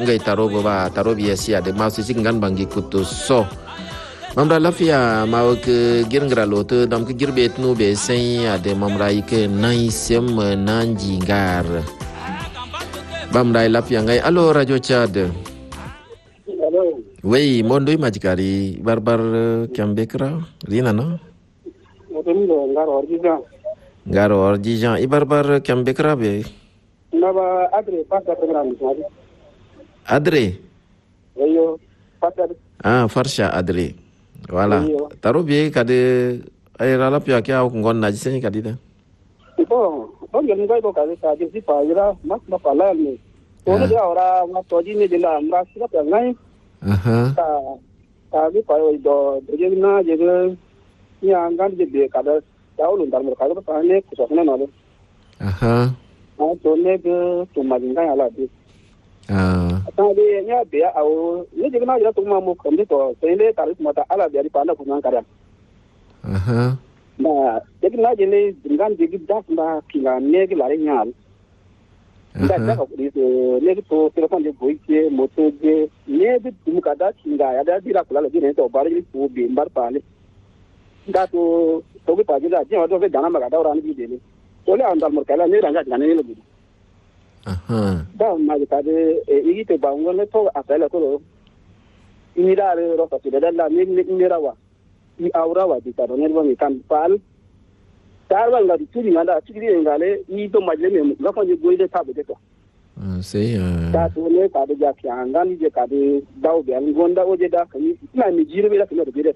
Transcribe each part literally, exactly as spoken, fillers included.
ngai tarobo ba tarobi asia de mau sisi ngan bangi kutu so mamra lafia mau ke girngra loto dam ke girbet nu be sen ade mamra ike nai sem nanji ngar bamra lafia ngai allo radio Chad. Hello. Oui, mondo imajikari barbar kiambekra rina no Motondo ngaro orjijan. Ngaro orjijan i barbar kiambekra be Naba adre pasta program sari. Adre. Ayo pasta. Ah, farsha Adre. Voilà. Taro bien kade ay rala pia kia au ngon na jisen kadida. Bon, bon ngel ngai ko kade ka jisi pa ira mas ma pala ni. To ne dia ora ma toji ni dela amra sira pa ngai. Aha. Ta ta bi pa do de na je ni angan de be kada tahu ndar mo kada pa ne ko so na no. Aha. Ah to ne ge to ma ngai ala bi. Ah. Tadi nya be au ni de na ja to ma mo kamde to tele taris mata ala bi ari pa na ko nan kada. Aha. Na jadi na jene dengan jadi dah na kila negi lari nyal. Nda jaga kuri se negi to telefon de boike moto de negi muka da kinga ya da dira kula le jene to bari ku bi mbar pale. Nda to to bi pa jira jene to be dana maga da ora ni de ni. Ole andal mor kala ne ranga jana ne le. Aha. Da ma de de igi te ba ngone to apela ko. Ini da re ro ta de da ni ni rawa. I aura wa di taro nervo mi kan pal tarwa ngadi turi ngada turi ngale i to majle me ga ko je goide tabe de to ah sei ah ta to ne ta de ja kyanga ni je ka de daw be ngonda o je da kan ina mi jiro be da kan de be de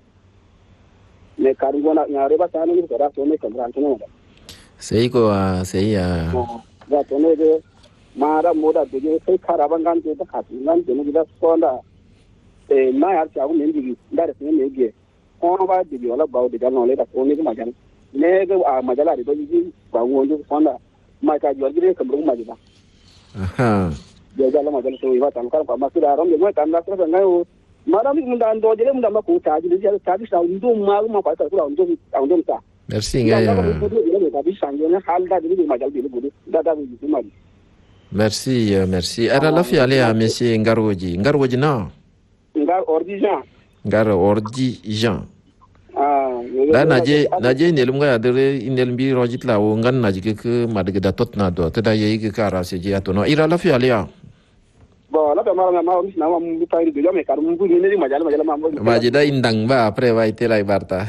ne kan gona ngare ba ta ne ko da to ne kan ran to ne sei ko ah sei ah ga to ne de mara moda de je sai karaban gan de da ka nan de ne da sonda e na ya ta un ne da ne ne ge on va di wala bawo de galon le da ko ni ma jan ne ga a majala de ji ba wonjo sonda ma ka jor gire kam ru ma jida aha de ga la ma jan so iwa tan kar pa ma sura rom de mo tan na sura ngai o mara mi mun dan do jere mun da ma ko ta ji de ta bi sa ndo ma ma pa ta sura ndo ndo ta merci ngai ta bi sa ngene hal da de ma jal bi bu da da bi ma merci merci ara la fi ale a monsieur Ngaroji Ngaroji na ngar ordijan Ngar ordi Jean. Ah, da naje naje ne lumga adere inel mbi rojit la o ngan naje ke madge da tot na do te da ye ke kara se je atono ira la fi alia. Bo la ba mara ma o na ma mu tai de me kar mu ni ni majal majal ma mo. Maje da indang ba après va ite la barta.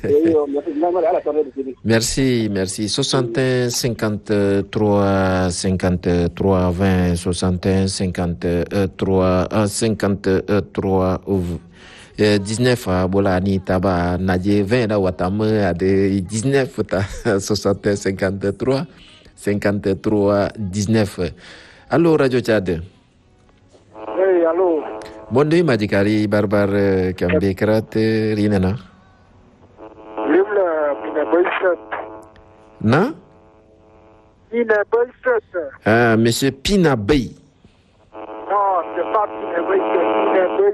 Merci, merci. soixante et un cinquante-trois cinquante-trois vingt soixante et un cinquante-trois cinquante-trois dix-neuf bola ni taba naje vingt da watam ade dix-neuf ta soixante et un cinquante-trois cinquante-trois dix-neuf. Allo radio Chad. Hey, allo. Mondo imajikari barbar kambe krate rinana. Limla pina boyset. Na? Pina boyset. Ah, monsieur Pina Bay. Non, c'est pas Pina boyset, Pina Bay.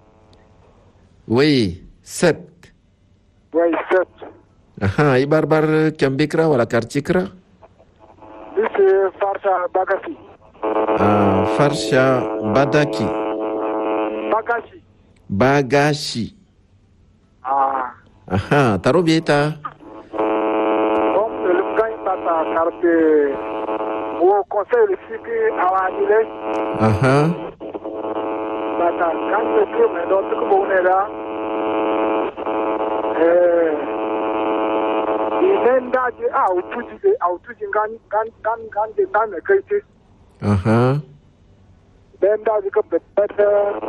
Oui, sept. Oui, sept. Aha, i barbar Kambekra wala quartier kra? C'est Farsha Bagasi. Ah, Farsha Badaki. Bagashi. Bagashi. Ah. Aha, taro bieta. Donc, le gagne bata carte au conseil le cycle à Adile. Aha. Bata quand le club mais d'autres que bon est là. Eh. Il ndaje a utuji a utuji gan gan gan gan de tan kaite. Aha. Ben ndaje ko beta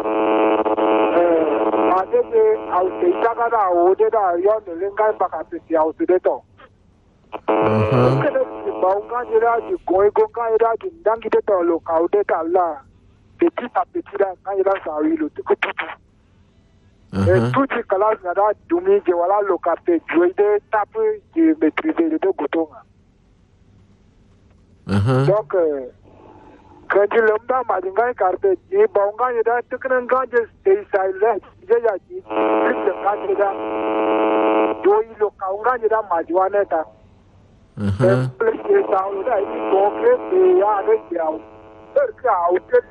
eh ade de au te tagada o de da yo ne lengai baka te ti au te to. Aha. Kene baunga jira ji koi ko ka ira ji ndangi de to lo ka o de ta la. Petit à petit là quand il a sa oui le tout tout. Et tout ce que là, il y a dumi, je voilà le café, je vais taper, je maîtriser les deux boutons. Donc, quand je l'aime dans ma lingue, car je dis, bon, quand il y a tout un grand, je sais, ça, il est, je l'ai dit, plus de quand il y a, je vais le quand il y a ma joannette. Et plus de ça, il y a une concrète, et il y a un autre, il y a un autre,